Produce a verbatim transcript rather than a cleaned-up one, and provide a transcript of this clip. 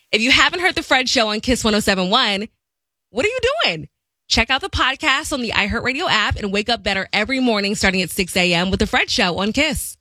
If you haven't heard The Fred Show on Kiss one oh seven point one, what are you doing? Check out the podcast on the iHeartRadio app and wake up better every morning starting at six a.m. with The Fred Show on Kiss.